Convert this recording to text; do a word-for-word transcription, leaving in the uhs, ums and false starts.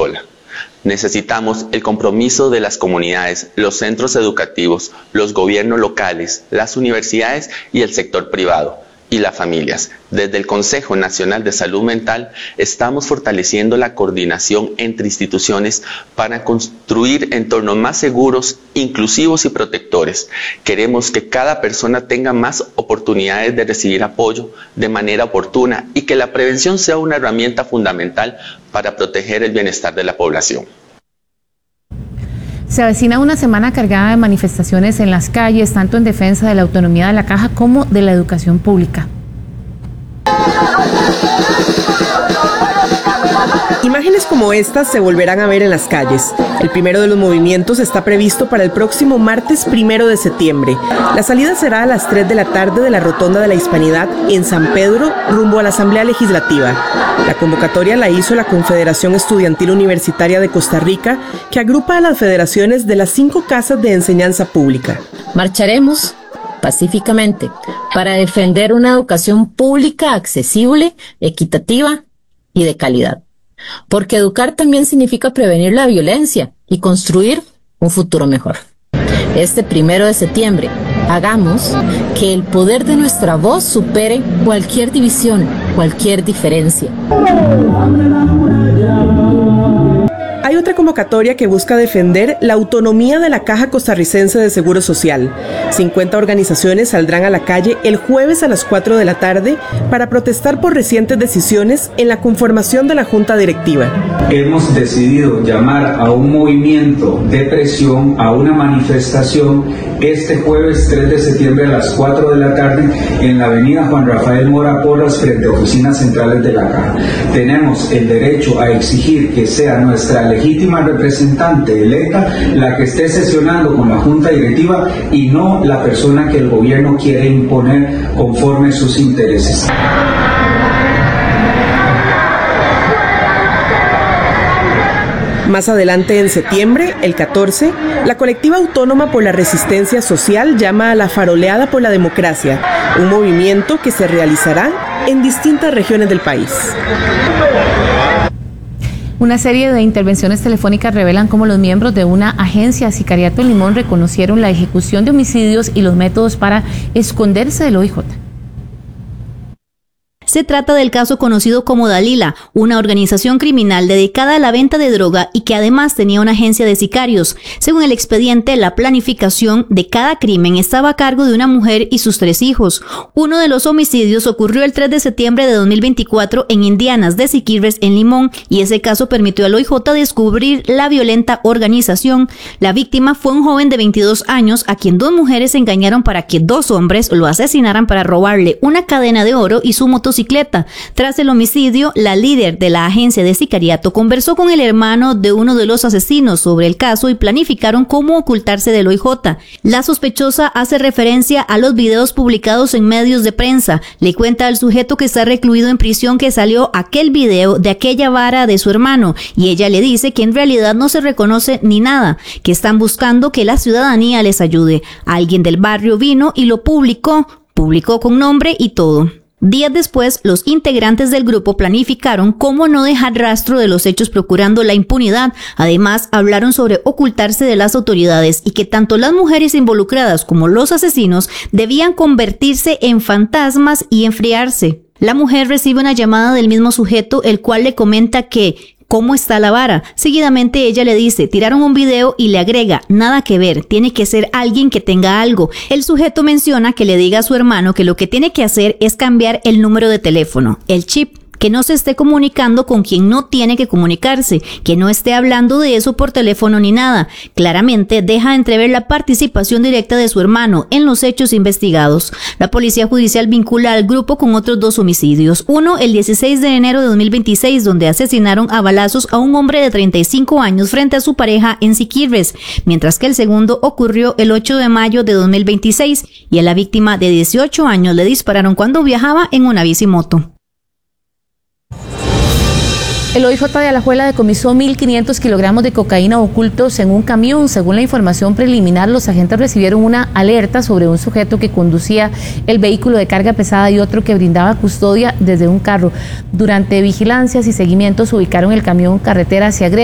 sola. Necesitamos el compromiso de las comunidades, los centros educativos, los gobiernos locales, las universidades y el sector privado, y las familias. Desde el Consejo Nacional de Salud Mental estamos fortaleciendo la coordinación entre instituciones para construir entornos más seguros, inclusivos y protectores. Queremos que cada persona tenga más oportunidades de recibir apoyo de manera oportuna y que la prevención sea una herramienta fundamental para proteger el bienestar de la población. Se avecina una semana cargada de manifestaciones en las calles, tanto en defensa de la autonomía de la Caja como de la educación pública. Imágenes como estas se volverán a ver en las calles. El primero de los movimientos está previsto para el próximo martes primero de septiembre. La salida será a las tres de la tarde de la Rotonda de la Hispanidad en San Pedro, rumbo a la Asamblea Legislativa. La convocatoria la hizo la Confederación Estudiantil Universitaria de Costa Rica, que agrupa a las federaciones de las cinco casas de enseñanza pública. Marcharemos pacíficamente para defender una educación pública accesible, equitativa y de calidad. Porque educar también significa prevenir la violencia y construir un futuro mejor. Este primero de septiembre, hagamos que el poder de nuestra voz supere cualquier división, cualquier diferencia. Hay otra convocatoria que busca defender la autonomía de la Caja Costarricense de Seguro Social. cincuenta organizaciones saldrán a la calle el jueves a las cuatro de la tarde para protestar por recientes decisiones en la conformación de la Junta Directiva. Hemos decidido llamar a un movimiento de presión, a una manifestación, este jueves tres de septiembre a las cuatro de la tarde en la avenida Juan Rafael Mora Porras, frente a oficinas centrales de la Caja. Tenemos el derecho a exigir que sea nuestra legítima representante electa la que esté sesionando con la Junta Directiva y no la persona que el gobierno quiere imponer conforme sus intereses. Más adelante en septiembre, el catorce, la colectiva autónoma por la resistencia social llama a la faroleada por la democracia, un movimiento que se realizará en distintas regiones del país. Una serie de intervenciones telefónicas revelan cómo los miembros de una agencia Sicariato en Limón reconocieron la ejecución de homicidios y los métodos para esconderse del O I J. Se trata del caso conocido como Dalila, una organización criminal dedicada a la venta de droga y que además tenía una agencia de sicarios. Según el expediente, la planificación de cada crimen estaba a cargo de una mujer y sus tres hijos. Uno de los homicidios ocurrió el tres de septiembre de dos mil veinticuatro en Indianas de Siquirres, en Limón, y ese caso permitió al O I J descubrir la violenta organización. La víctima fue un joven de veintidós años a quien dos mujeres engañaron para que dos hombres lo asesinaran para robarle una cadena de oro y su motocicleta. Tras el homicidio, la líder de la agencia de sicariato conversó con el hermano de uno de los asesinos sobre el caso y planificaron cómo ocultarse del O I J. La sospechosa hace referencia a los videos publicados en medios de prensa. Le cuenta al sujeto que está recluido en prisión que salió aquel video de aquella vara de su hermano y ella le dice que en realidad no se reconoce ni nada, que están buscando que la ciudadanía les ayude. Alguien del barrio vino y lo publicó, publicó con nombre y todo. Días después, los integrantes del grupo planificaron cómo no dejar rastro de los hechos procurando la impunidad. Además, hablaron sobre ocultarse de las autoridades y que tanto las mujeres involucradas como los asesinos debían convertirse en fantasmas y enfriarse. La mujer recibe una llamada del mismo sujeto, el cual le comenta que ¿cómo está la vara? Seguidamente ella le dice, tiraron un video y le agrega, nada que ver, tiene que ser alguien que tenga algo. El sujeto menciona que le diga a su hermano que lo que tiene que hacer es cambiar el número de teléfono, el chip, que no se esté comunicando con quien no tiene que comunicarse, que no esté hablando de eso por teléfono ni nada. Claramente deja entrever la participación directa de su hermano en los hechos investigados. La policía judicial vincula al grupo con otros dos homicidios. Uno, el dieciséis de enero de dos mil veintiséis, donde asesinaron a balazos a un hombre de treinta y cinco años frente a su pareja en Siquirres, mientras que el segundo ocurrió el ocho de mayo de dos mil veintiséis y a la víctima de dieciocho años le dispararon cuando viajaba en una bicimoto. El O I J de Alajuela decomisó mil quinientos kilogramos de cocaína ocultos en un camión. Según la información preliminar, los agentes recibieron una alerta sobre un sujeto que conducía el vehículo de carga pesada y otro que brindaba custodia desde un carro. Durante vigilancias y seguimientos ubicaron el camión carretera hacia Grecia.